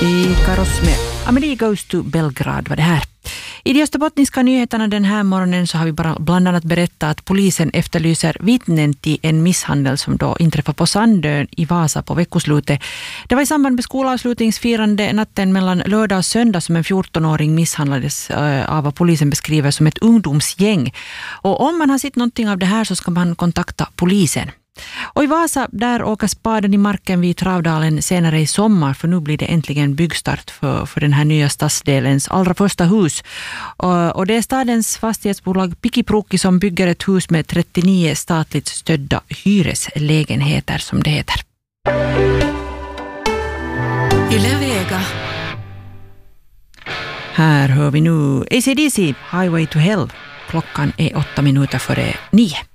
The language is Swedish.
Ikaros med Amelie Goes to Belgrad var det här. I de österbottniska nyheterna den här morgonen så har vi bland annat berättat att polisen efterlyser vittnen till en misshandel som då inträffade på Sandön i Vasa på veckoslutet. Det var i samband med skolavslutningsfirande natten mellan lördag och söndag som en 14-åring misshandlades av vad polisen beskriver som ett ungdomsgäng. Och om man har sett någonting av det här så ska man kontakta polisen. Och i Vasa, där åker spaden i marken vid Travdalen senare i sommar, för nu blir det äntligen byggstart för den här nya stadsdelens allra första hus. Och det är stadens fastighetsbolag Pikiproki som bygger ett hus med 39 statligt stödda hyreslägenheter som det heter. Yle Vega. Här hör vi nu AC/DC, Highway to Hell. Klockan är 8 minuter före 9.